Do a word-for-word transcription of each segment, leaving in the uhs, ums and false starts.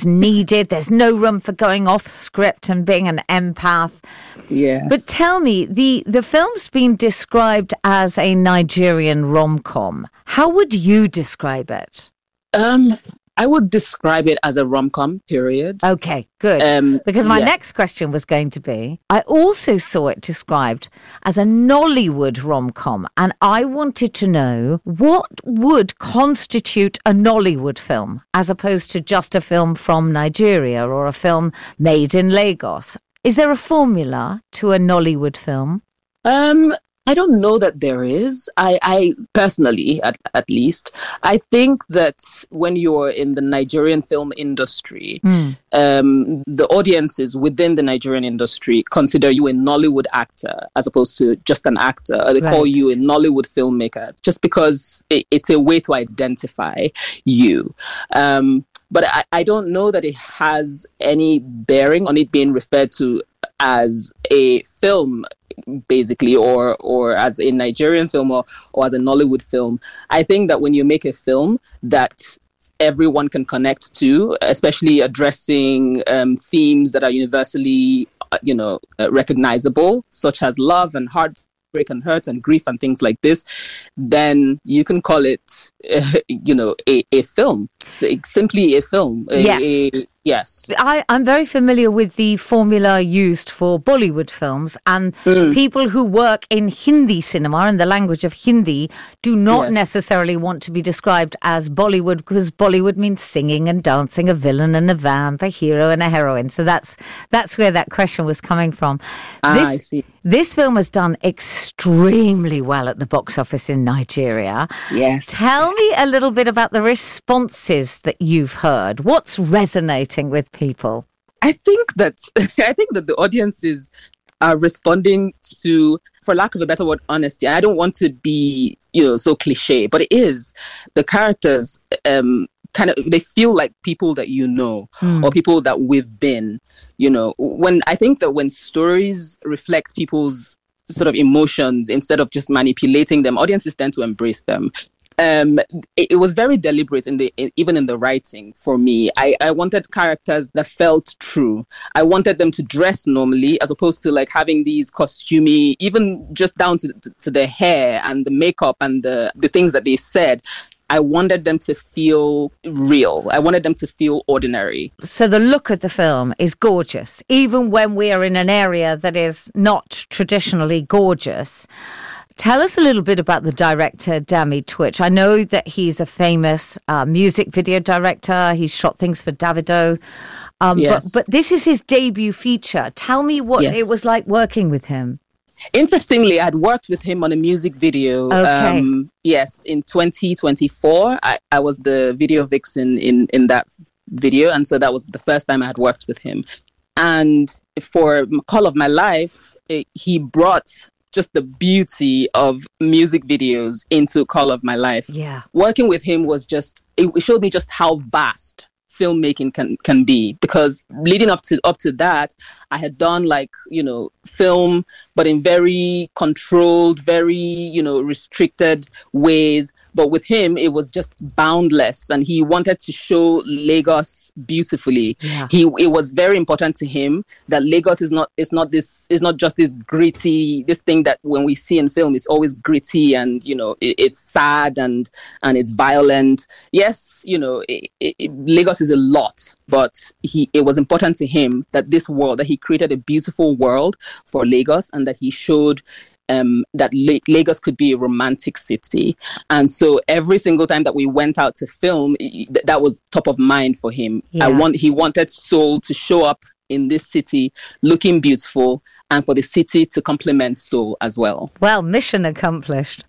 needed. There's no room for going off script and being an empath. Yes. But tell me, the, the film's been described as a Nigerian rom-com. How would you describe it? Um, I would describe it as a rom-com, period. Okay, good. Um, because my yes. next question was going to be, I also saw it described as a Nollywood rom-com, and I wanted to know what would constitute a Nollywood film as opposed to just a film from Nigeria or a film made in Lagos. Is there a formula to a Nollywood film? Um, I don't know that there is. I, I personally, at, at least, I think that when you're in the Nigerian film industry, mm. um, the audiences within the Nigerian industry consider you a Nollywood actor as opposed to just an actor. They right. call you a Nollywood filmmaker just because it, it's a way to identify you. Um, but I, I don't know that it has any bearing on it being referred to as a film, basically, or or as a Nigerian film or, or as a Nollywood film. I think that when you make a film that everyone can connect to, especially addressing um, themes that are universally, uh, you know, uh, recognizable, such as love and heartbreak and hurt and grief and things like this, then you can call it, uh, you know, a, a film, S- simply a film. A, yes. A, Yes. I, I'm very familiar with the formula used for Bollywood films, and mm. people who work in Hindi cinema, in the language of Hindi, do not yes. necessarily want to be described as Bollywood, because Bollywood means singing and dancing, a villain and a vamp, a hero and a heroine. So that's that's where that question was coming from. Ah, this, I see. This film has done extremely well at the box office in Nigeria. Yes. Tell me a little bit about the responses that you've heard. What's resonating with people? I think that I think that the audiences are responding to, for lack of a better word, honesty. I don't want to be, you know, so cliche, but it is. The characters um, kind of, they feel like people that you know, mm. or people that we've been. You know, when I think that when stories reflect people's sort of emotions instead of just manipulating them, audiences tend to embrace them. Um, it, it was very deliberate in the in, even in the writing for me. I, I wanted characters that felt true. I wanted them to dress normally as opposed to like having these costumey, even just down to, to, to the hair and the makeup and the, the things that they said. I wanted them to feel real. I wanted them to feel ordinary. So the look of the film is gorgeous, even when we are in an area that is not traditionally gorgeous. Tell us a little bit about the director, Dami Twitch. I know that he's a famous uh, music video director. He's shot things for Davido. Um, yes. but, but this is his debut feature. Tell me what yes. it was like working with him. Interestingly, I'd worked with him on a music video. Okay. Um, yes, in twenty twenty-four, I, I was the video vixen in, in that video. And so that was the first time I had worked with him. And for Call of My Life, it, he brought just the beauty of music videos into Call of My Life. Yeah. Working with him was just, it showed me just how vast filmmaking can can be, because leading up to up to that, I had done like, you know, film, but in very controlled, very, you know, restricted ways. But with him, it was just boundless, and he wanted to show Lagos beautifully. Yeah. He it was very important to him that Lagos is not is not this is not just this gritty, this thing that when we see in film is always gritty and, you know, it, it's sad and and it's violent. Yes, you know, it, it, Lagos is a lot, but he it was important to him that this world, that he created a beautiful world for Lagos, and that he showed um, that La- Lagos could be a romantic city. And so every single time that we went out to film, th- that was top of mind for him. Yeah. I want he wanted Soul to show up in this city looking beautiful, and for the city to complement Soul as well. Well, mission accomplished.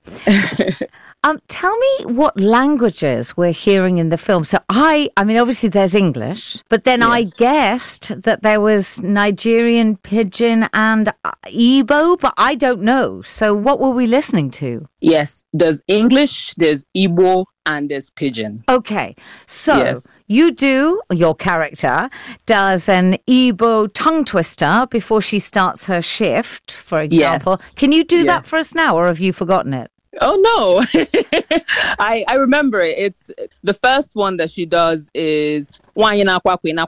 Um, tell me what languages we're hearing in the film. So I, I mean, obviously there's English, but then yes. I guessed that there was Nigerian, Pidgin and Igbo, but I don't know. So what were we listening to? Yes, there's English, there's Igbo, and there's Pidgin. Okay, so yes. you do, your character does an Igbo tongue twister before she starts her shift, for example. Yes. Can you do yes. that for us now, or have you forgotten it? Oh, no. I, I remember it. It's the first one that she does is